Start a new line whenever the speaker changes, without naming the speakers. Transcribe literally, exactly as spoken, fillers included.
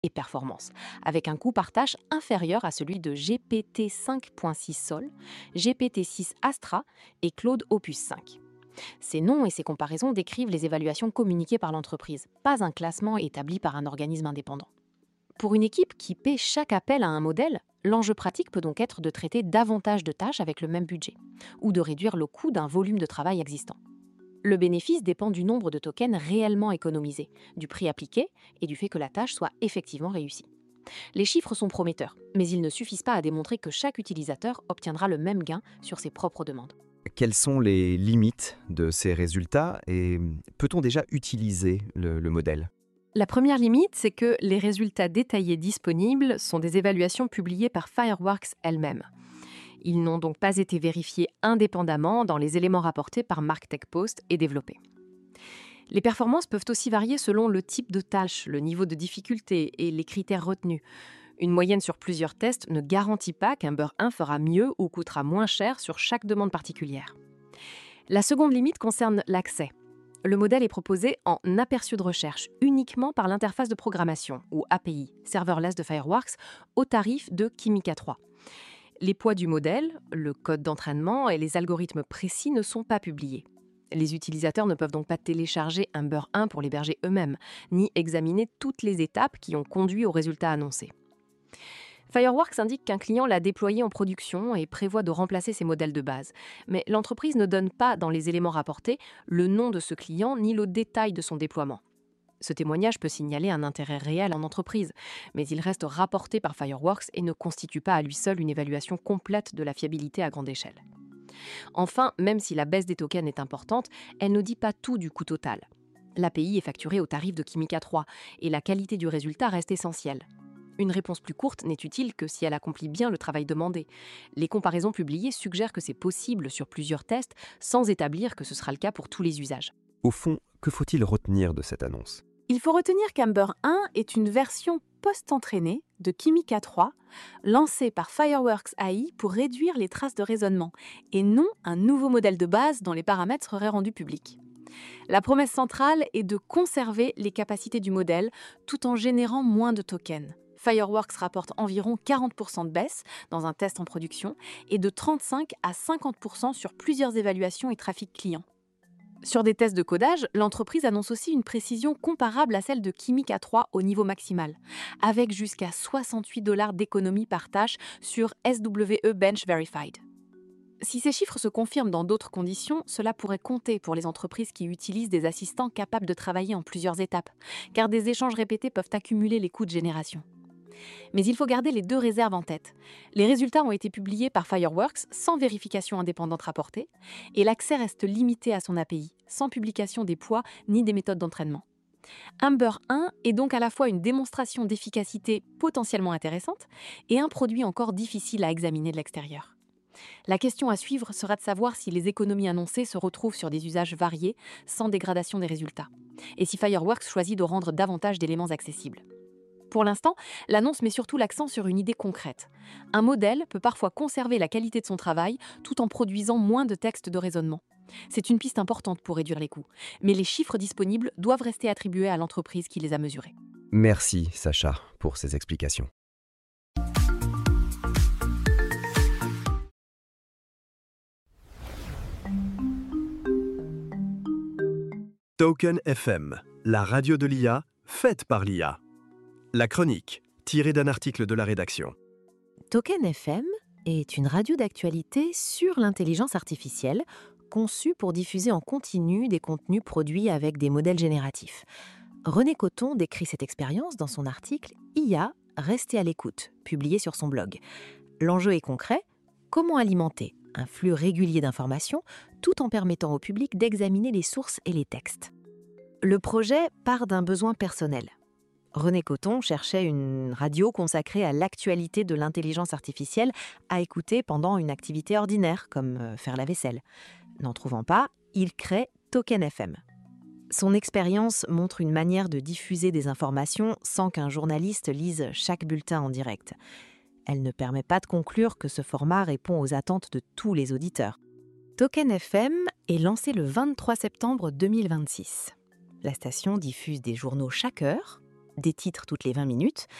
et performance, avec un coût par tâche inférieur à celui de G P T cinq point six Sol, G P T six Astra et Claude Opus cinq. Ces noms et ces comparaisons décrivent les évaluations communiquées par l'entreprise, pas un classement établi par un organisme indépendant. Pour une équipe qui paie chaque appel à un modèle, l'enjeu pratique peut donc être de traiter davantage de tâches avec le même budget, ou de réduire le coût d'un volume de travail existant. Le bénéfice dépend du nombre de tokens réellement économisés, du prix appliqué et du fait que la tâche soit effectivement réussie. Les chiffres sont prometteurs, mais ils ne suffisent pas à démontrer que chaque utilisateur obtiendra le même gain sur ses propres demandes.
Quelles sont les limites de ces résultats et peut-on déjà utiliser le, le modèle?
La première limite, c'est que les résultats détaillés disponibles sont des évaluations publiées par Fireworks elle-même. Ils n'ont donc pas été vérifiés indépendamment dans les éléments rapportés par MarkTechPost et développés. Les performances peuvent aussi varier selon le type de tâche, le niveau de difficulté et les critères retenus. Une moyenne sur plusieurs tests ne garantit pas qu'un beurre un fera mieux ou coûtera moins cher sur chaque demande particulière. La seconde limite concerne l'accès. Le modèle est proposé en aperçu de recherche uniquement par l'interface de programmation, ou A P I, serverless de Fireworks, au tarif de Kimica trois. Les poids du modèle, le code d'entraînement et les algorithmes précis ne sont pas publiés. Les utilisateurs ne peuvent donc pas télécharger un beurre un pour l'héberger eux-mêmes, ni examiner toutes les étapes qui ont conduit aux résultats annoncés. Fireworks indique qu'un client l'a déployé en production et prévoit de remplacer ses modèles de base. Mais l'entreprise ne donne pas, dans les éléments rapportés, le nom de ce client ni le détail de son déploiement. Ce témoignage peut signaler un intérêt réel en entreprise, mais il reste rapporté par Fireworks et ne constitue pas à lui seul une évaluation complète de la fiabilité à grande échelle. Enfin, même si la baisse des tokens est importante, elle ne dit pas tout du coût total. L'A P I est facturée au tarif de Kimica trois et la qualité du résultat reste essentielle. Une réponse plus courte n'est utile que si elle accomplit bien le travail demandé. Les comparaisons publiées suggèrent que c'est possible sur plusieurs tests sans établir que ce sera le cas pour tous les usages.
Au fond, que faut-il retenir de cette annonce?
Il faut retenir qu'Amber un est une version post-entraînée de Kimica trois, lancée par Fireworks A I pour réduire les traces de raisonnement, et non un nouveau modèle de base dont les paramètres seraient rendus publics. La promesse centrale est de conserver les capacités du modèle tout en générant moins de tokens. Fireworks rapporte environ quarante pour cent de baisse dans un test en production et de trente-cinq à cinquante pour cent sur plusieurs évaluations et trafic client. Sur des tests de codage, l'entreprise annonce aussi une précision comparable à celle de Kimica trois au niveau maximal, avec jusqu'à soixante-huit dollars d'économie par tâche sur S W E Bench Verified. Si ces chiffres se confirment dans d'autres conditions, cela pourrait compter pour les entreprises qui utilisent des assistants capables de travailler en plusieurs étapes, car des échanges répétés peuvent accumuler les coûts de génération. Mais il faut garder les deux réserves en tête. Les résultats ont été publiés par Fireworks sans vérification indépendante rapportée, et l'accès reste limité à son A P I, sans publication des poids ni des méthodes d'entraînement. Amber un est donc à la fois une démonstration d'efficacité potentiellement intéressante et un produit encore difficile à examiner de l'extérieur. La question à suivre sera de savoir si les économies annoncées se retrouvent sur des usages variés, sans dégradation des résultats, et si Fireworks choisit de rendre davantage d'éléments accessibles. Pour l'instant, l'annonce met surtout l'accent sur une idée concrète. Un modèle peut parfois conserver la qualité de son travail tout en produisant moins de textes de raisonnement. C'est une piste importante pour réduire les coûts, mais les chiffres disponibles doivent rester attribués à l'entreprise qui les a mesurés.
Merci Sacha pour ces explications.
Token F M, la radio de l'I A, faite par l'I A. La chronique, tirée d'un article de la rédaction.
Token F M est une radio d'actualité sur l'intelligence artificielle, conçue pour diffuser en continu des contenus produits avec des modèles génératifs. René Coton décrit cette expérience dans son article « I A, restez à l'écoute », publié sur son blog. L'enjeu est concret, comment alimenter un flux régulier d'informations tout en permettant au public d'examiner les sources et les textes. Le projet part d'un besoin personnel. René Coton cherchait une radio consacrée à l'actualité de l'intelligence artificielle à écouter pendant une activité ordinaire, comme faire la vaisselle. N'en trouvant pas, il crée Token F M. Son expérience montre une manière de diffuser des informations sans qu'un journaliste lise chaque bulletin en direct. Elle ne permet pas de conclure que ce format répond aux attentes de tous les auditeurs. Token F M est lancé le vingt-trois septembre deux mille vingt-six. La station diffuse des journaux chaque heure,
des titres toutes les vingt minutes,